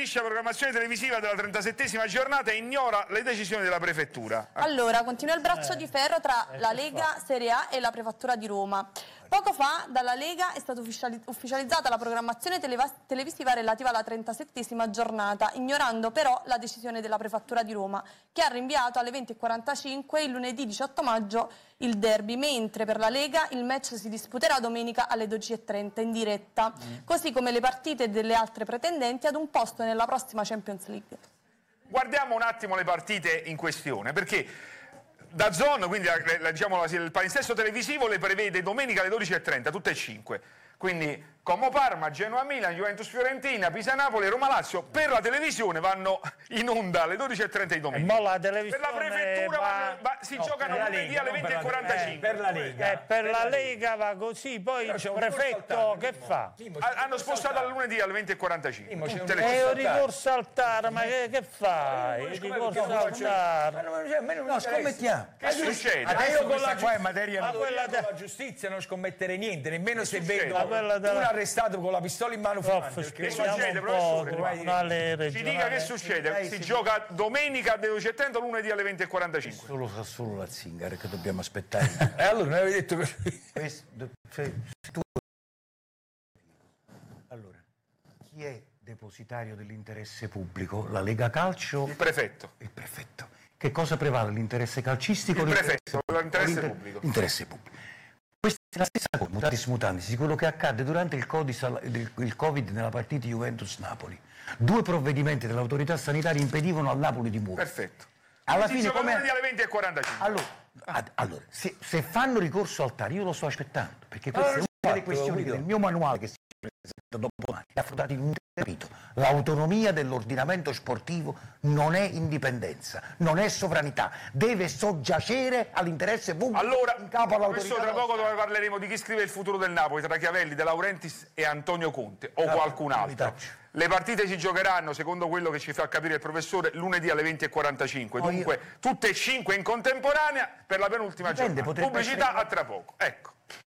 tradisce la programmazione televisiva della 37esima giornata e ignora le decisioni della prefettura. Allora, continua il braccio di ferro tra la Lega Serie A e la Prefettura di Roma. Poco fa dalla Lega è stata ufficializzata la programmazione televisiva relativa alla 37esima giornata, ignorando però la decisione della Prefettura di Roma, che ha rinviato alle 20:45 il lunedì 18 maggio il derby, mentre per la Lega il match si disputerà domenica alle 12:30 in diretta, così come le partite delle altre pretendenti ad un posto nella prossima Champions League. Guardiamo un attimo le partite in questione, perché DAZN, quindi diciamo, il palinsesto televisivo, le prevede domenica alle 12:30, tutte e 5. Quindi Como Parma, Genoa Milan, Juventus Fiorentina, Pisa Napoli, Roma Lazio per la televisione vanno in onda alle 12:30 di domenica. La televisione per la prefettura si giocano lunedì alle 20:45. Per la Lega. Per la Lega va così, poi il prefetto che fa? Hanno spostato al lunedì alle 20:45. È un ricorso al TAR, ma che fai? Il ricorso al TAR. No, scommettiamo. Che succede? Adesso questa qua è materia Ma quella con la giustizia non scommettere niente, nemmeno se succede? vedo un arrestato con la pistola in mano. Che succede, professore? Ci dica che succede. Si gioca domenica alle 12:30 o lunedì alle 20:45. Lo sa solo la Zingara che dobbiamo aspettare. E allora non avevi detto allora, chi è depositario dell'interesse pubblico? La Lega Calcio? Il prefetto. Il prefetto. Che cosa prevale? L'interesse calcistico? Il prefetto, l'interesse pubblico. L'interesse pubblico. Questa è la stessa cosa, mutatis mutandis, di quello che accadde durante il Covid nella partita Juventus-Napoli. 2 provvedimenti dell'autorità sanitaria impedivano al Napoli di muovere. Perfetto. Alla si fine gioca come lunedì alle 20:45. allora se fanno ricorso al TAR, io lo sto aspettando, perché questa è una delle questioni che nel mio manuale che si presenta dopodomani è affrontato in un capitolo. L'autonomia dell'ordinamento sportivo non è indipendenza, non è sovranità, deve soggiacere all'interesse pubblico. Allora, in capo all'autorità. questo tra poco dove parleremo di chi scrive il futuro del Napoli, tra Chiavelli, De Laurentiis e Antonio Conte o qualcun altro. Le partite si giocheranno, secondo quello che ci fa capire il professore, lunedì alle 20:45, dunque tutte e 5 in contemporanea per la penultima giornata. Pubblicità a tra poco. Ecco.